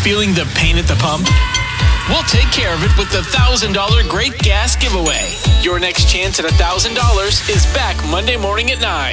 Feeling the pain at the pump? We'll take care of it with the $1,000 Great Gas Giveaway. Your next chance at $1,000 is back Monday morning at 9.